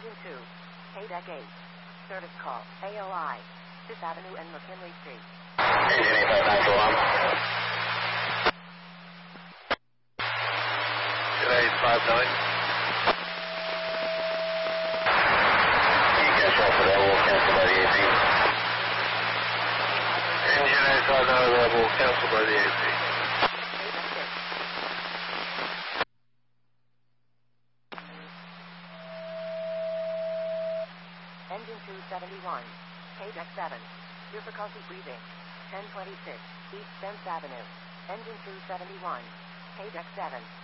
Engine 2. K-Deck 8. Service call, AOI. 5th Avenue and McKinley Street. Engine 859 to alarm. Today is 59. You guys off for that, we'll cancel by the AP. Engine 859 will cancel by the AP. Engine 271. K-Deck 7. Difficulty breathing. 1026. East 10th Avenue. Engine 271. K-Deck 7.